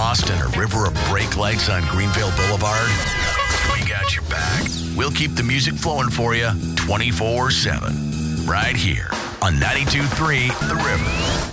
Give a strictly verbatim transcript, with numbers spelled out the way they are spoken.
lost in a river of brake lights on Greenville Boulevard? We got your back. We'll keep the music flowing for you twenty-four seven. Right here on ninety-two point three The River.